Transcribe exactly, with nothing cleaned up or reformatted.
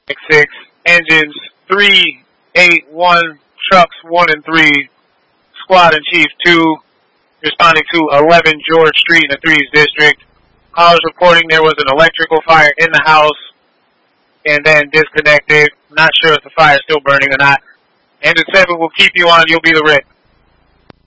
six, engines three, eight, one, trucks one and three, squad and chief two, responding to eleven George Street in the threes district. Callers reporting there was an electrical fire in the house and then disconnected. Not sure if the fire is still burning or not. Engine seven will keep you on. You'll be the red.